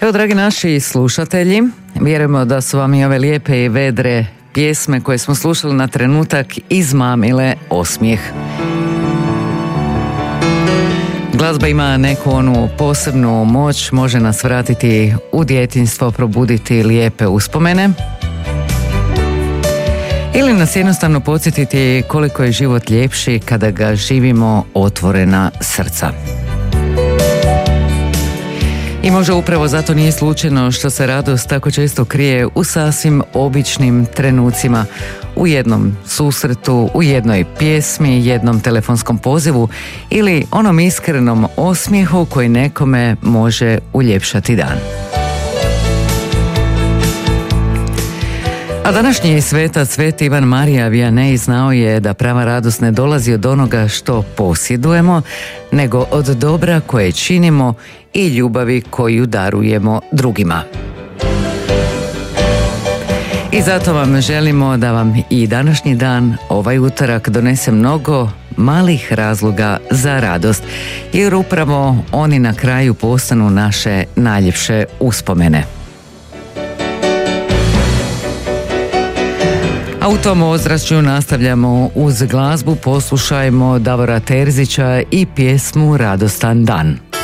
Evo, dragi naši slušatelji, vjerujemo da su vam i ove lijepe i vedre pjesme koje smo slušali na trenutak izmamile osmijeh. Glazba ima neku onu posebnu moć, može nas vratiti u djetinjstvo, probuditi lijepe uspomene ili nas jednostavno podsjetiti koliko je život ljepši kada ga živimo otvorena srca. I možda upravo zato nije slučajno što se radost tako često krije u sasvim običnim trenucima, u jednom susretu, u jednoj pjesmi, jednom telefonskom pozivu ili onom iskrenom osmijehu koji nekome može uljepšati dan. A današnji svetac, Sveti Ivan Marija Vianney, znao je da prava radost ne dolazi od onoga što posjedujemo, nego od dobra koje činimo i ljubavi koju darujemo drugima. I zato vam želimo da vam i današnji dan, ovaj utorak, donese mnogo malih razloga za radost, jer upravo oni na kraju postanu naše najljepše uspomene. A u tom ozračju nastavljamo uz glazbu, poslušajmo Davora Terzića i pjesmu Radostan dan.